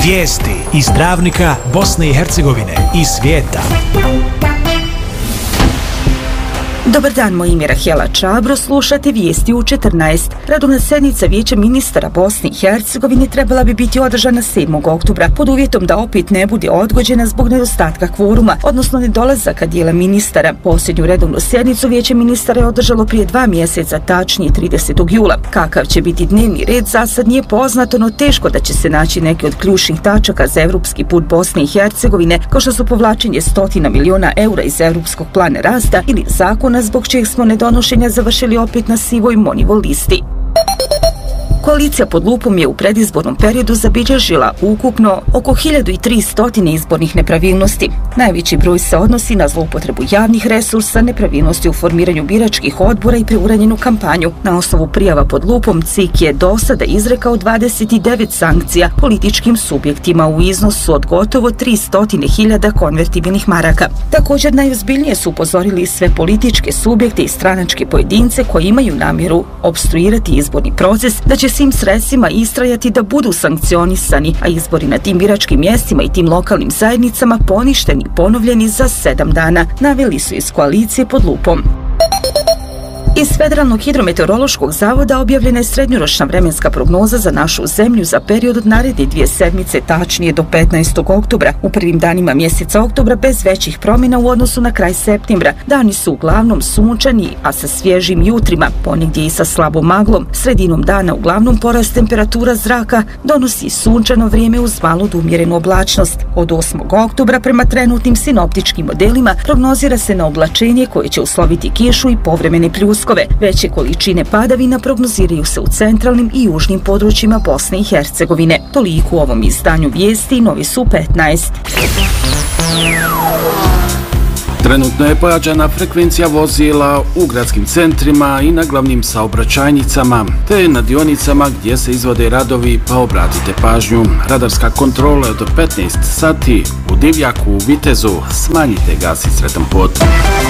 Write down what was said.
Vijesti iz Dravnika, Bosne i Hercegovine i svijeta. Dobar dan, moje ime je Rahela Čabro, slušate vijesti u 14. Redovna sednica Vijeća ministara Bosne i Hercegovine trebala bi biti održana 7. oktobra pod uvjetom da opet ne bude odgođena zbog nedostatka kvoruma, odnosno nedolazaka dijela ministara. Posljednju redovnu sjednicu Vijeće ministara je održalo prije 2 mjeseca, tačnije 30. jula. Kakav će biti dnevni red za sad nije poznato, no teško da će se naći neki od ključnih tačaka za evropski put Bosne i Hercegovine, kao što su povlačenje 100 miliona eura iz Europskog plana rasta ili zakona zbog čeg smo nedonošenja završili opet na sivoj Moneyval listi. Koalicija pod lupom je u predizbornom periodu zabilježila ukupno oko 1300 izbornih nepravilnosti. Najveći broj se odnosi na zloupotrebu javnih resursa, nepravilnosti u formiranju biračkih odbora i preuranjenu kampanju. Na osnovu prijava pod lupom CIK je do sada izrekao 29 sankcija političkim subjektima u iznosu od gotovo 300.000 konvertibilnih maraka. Također najozbiljnije su upozorili sve političke subjekte i stranačke pojedince koji imaju namjeru opstruirati izborni proces, da će svim sredstvima istrajati da budu sankcionisani, a izbori na tim biračkim mjestima i tim lokalnim zajednicama poništeni i ponovljeni za 7 dana, naveli su iz koalicije pod lupom. Iz Federalnog hidrometeorološkog zavoda objavljena je srednjoročna vremenska prognoza za našu zemlju za period od naredne 2 sedmice, tačnije do 15. oktobra. U prvim danima mjeseca oktobra bez većih promjena u odnosu na kraj septembra. Dani su uglavnom sunčani, a sa svježim jutrima, ponegdje i sa slabom maglom. Sredinom dana uglavnom porast temperatura zraka donosi sunčano vrijeme uz malu do umjerenu oblačnost. Od 8. oktobra prema trenutnim sinoptičkim modelima prognozira se na oblačenje koje će usloviti kišu i povremene pljuskove. Veće količine padavina prognoziraju se u centralnim i južnim područjima Bosne i Hercegovine. Toliko u ovom izdanju vijesti, novi su 15. Trenutno je pojačana frekvencija vozila u gradskim centrima i na glavnim saobraćajnicama, te na dionicama gdje se izvode radovi, pa obratite pažnju. Radarska kontrola od 15 sati u Divljaku, u Vitezu, smanjite gas i sretan put.